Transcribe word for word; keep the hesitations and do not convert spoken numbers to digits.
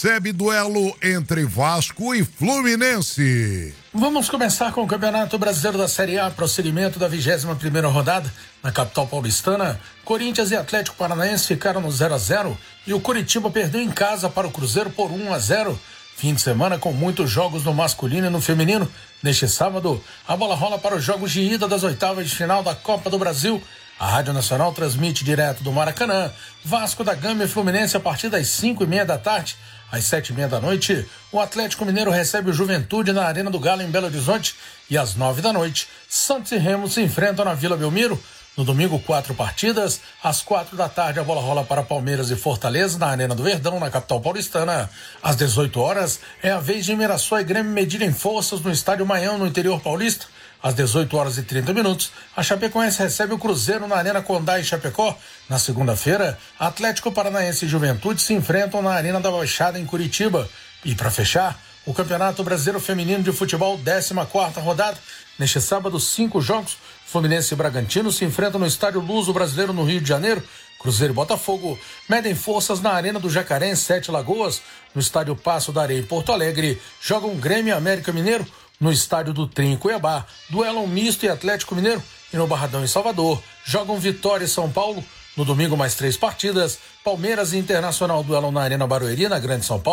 recebe duelo entre Vasco e Fluminense. Vamos começar com o Campeonato Brasileiro da Série A, prosseguimento da vigésima primeira rodada. Na capital paulistana, Corinthians e Atlético Paranaense ficaram no zero a zero e o Curitiba perdeu em casa para o Cruzeiro por um a zero. Fim de semana com muitos jogos no masculino e no feminino. Neste sábado, a bola rola para os jogos de ida das oitavas de final da Copa do Brasil. A Rádio Nacional transmite direto do Maracanã, Vasco da Gama e Fluminense a partir das cinco e meia da tarde. Às sete e meia da noite, o Atlético Mineiro recebe o Juventude na Arena do Galo em Belo Horizonte. E às nove da noite, Santos e Remo se enfrentam na Vila Belmiro. No domingo, quatro partidas. Às quatro da tarde, a bola rola para Palmeiras e Fortaleza na Arena do Verdão, na capital paulistana. Às dezoito horas, é a vez de Mirassol e Grêmio medirem forças no Estádio Maião, no interior paulista. Às dezoito horas e trinta minutos, a Chapecoense recebe o Cruzeiro na Arena Condá em Chapecó. Na segunda-feira, Atlético Paranaense e Juventude se enfrentam na Arena da Baixada em Curitiba. E para fechar, o Campeonato Brasileiro Feminino de Futebol, décima quarta rodada. Neste sábado, cinco jogos. Fluminense e Bragantino se enfrentam no Estádio Luso Brasileiro no Rio de Janeiro. Cruzeiro e Botafogo medem forças na Arena do Jacaré em Sete Lagoas. No Estádio Passo da Areia em Porto Alegre, jogam Grêmio e América Mineiro. No Estádio do Trem em Cuiabá, duelam Misto e Atlético Mineiro. E no Barradão em Salvador, jogam Vitória e São Paulo. No domingo, mais três partidas. Palmeiras e Internacional duelam na Arena Barueri, na Grande São Paulo.